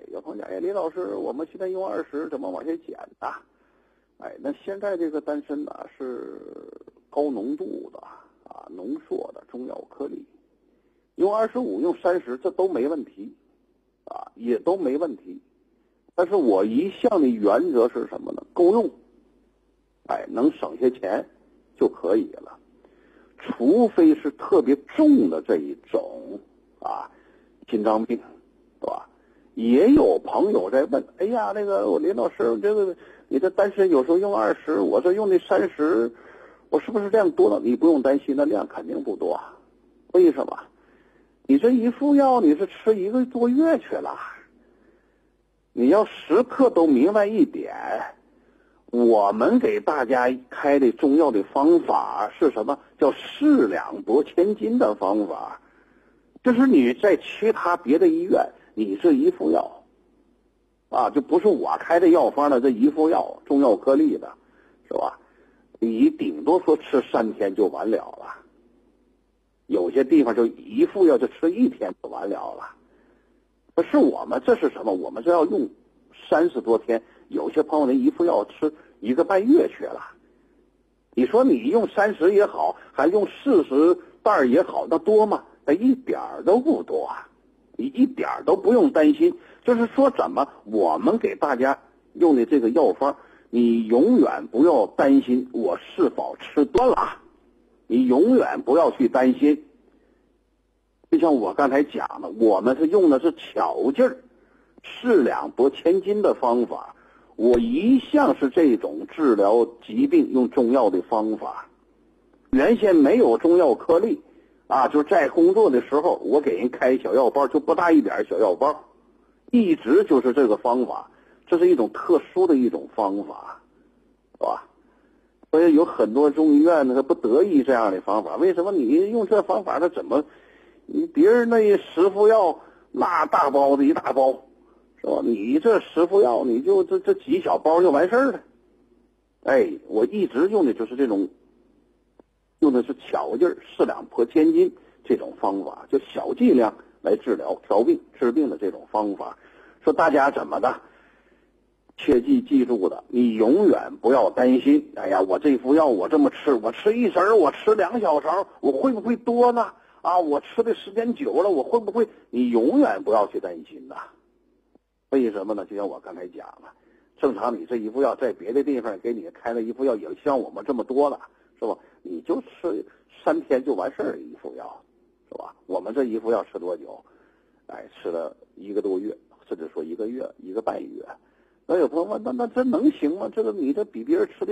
有朋友讲，李老师，我们现在用20怎么往下减呢？那现在这个丹参呢是高浓度的浓缩的中药颗粒，用25用30这都没问题也都没问题。但是我一向的原则是什么呢？够用，能省下钱就可以了。除非是特别重的这一种心脏病，对吧？也有朋友在问，哎呀，那个林老师，这个你这丹参有时候用20，我这用的30，我是不是量多了？你不用担心，那量肯定不多。为什么？你这一副药你是吃1个多月去了。你要时刻都明白一点，我们给大家开的中药的方法是什么？叫适量夺千金的方法。就是你在其他别的医院，你这一副药就不是我开的药方的，这一副药中药颗粒的，是吧？你顶多说吃3天就完了了，有些地方就一副药就吃1天就完了了。可是我们这是什么？我们这要用30多天，有些朋友那一副药吃1个半月去了。你说你用30也好，还用40袋也好，那多吗？那一点都不多你一点都不用担心。就是说怎么我们给大家用的这个药方，你永远不要担心我是否吃多了，你永远不要去担心。就像我刚才讲的，我们是用的是巧劲儿，适量夺千金的方法。我一向是这种治疗疾病用中药的方法。原先没有中药颗粒就是在工作的时候，我给人开小药包，就不大一点小药包，一直就是这个方法。这是一种特殊的一种方法，是吧？所以有很多中医院呢，他不得意这样的方法。为什么你用这方法，他怎么？你别人那10副药那大包的一大包，是吧？你这10副药你就这几小包就完事儿了。我一直用的就是这种，用的是巧劲儿适量破千金这种方法，就小剂量来治疗调病治病的这种方法。说大家怎么的？切记记住的，你永远不要担心。哎呀，我这副药我这么吃，我吃1勺，我吃2小勺，我会不会多呢？我吃的时间久了，我会不会？你永远不要去担心的。为什么呢？就像我刚才讲了，正常你这一副药在别的地方给你开了一副药，也像我们这么多了，是吧？你就吃3天就完事儿一副药，是吧？我们这一副药吃多久？吃了1个多月，甚至说1个月、1个半月。那有朋友问，那这能行吗？这个你这比别人吃的